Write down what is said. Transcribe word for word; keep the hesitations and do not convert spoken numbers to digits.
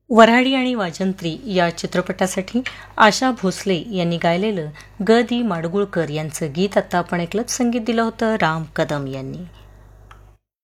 वऱ्हाडी आणि वाजंत्री या चित्रपटासाठी आशा भोसले यांनी गायलेलं ग दी माडगुळकर यांचं गीत आता आपण ऐकलं. संगीत दिलं होतं राम कदम यांनी.